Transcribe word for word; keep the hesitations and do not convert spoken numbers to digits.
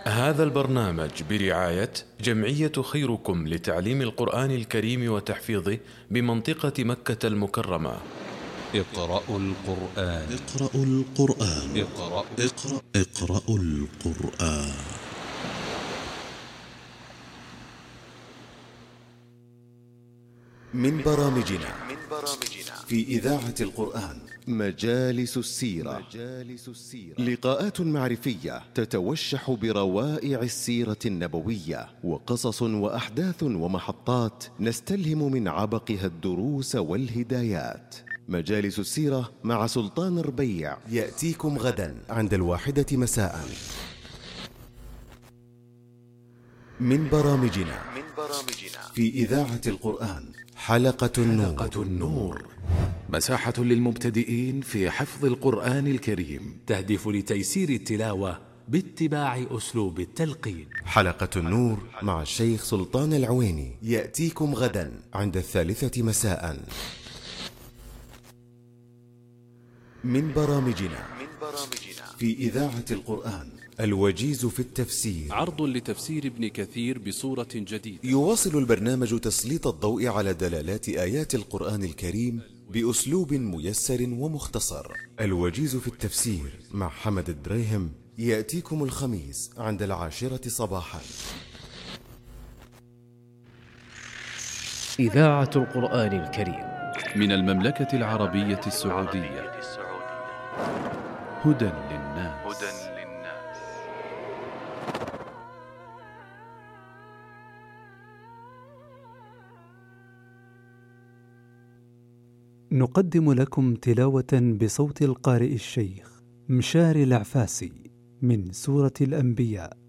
هذا البرنامج برعاية جمعية خيركم لتعليم القرآن الكريم وتحفيظه بمنطقة مكة المكرمة. اقرأوا القرآن. اقرأوا القرآن. اقرأ اقرأ اقرأوا القرآن. من برامجنا في إذاعة القرآن مجالس السيرة. مجالس السيرة لقاءات معرفية تتوشح بروائع السيرة النبوية، وقصص وأحداث ومحطات نستلهم من عبقها الدروس والهدايات. مجالس السيرة مع سلطان ربيع يأتيكم غدا عند الواحدة مساء. من برامجنا في إذاعة القرآن حلقة النور. حلقة النور مساحة للمبتدئين في حفظ القرآن الكريم، تهدف لتيسير التلاوة باتباع أسلوب التلقين. حلقة النور مع الشيخ سلطان العويني يأتيكم غدا عند الثالثة مساء. من برامجنا في إذاعة القرآن الوجيز في التفسير، عرض لتفسير ابن كثير بصورة جديدة. يواصل البرنامج تسليط الضوء على دلالات آيات القرآن الكريم بأسلوب ميسر ومختصر. الوجيز في التفسير مع حمد الدريهم يأتيكم الخميس عند العاشرة صباحا. إذاعة القرآن الكريم من المملكة العربية السعودية. هدى للناس. نقدم لكم تلاوة بصوت القارئ الشيخ مشاري العفاسي من سورة الأنبياء.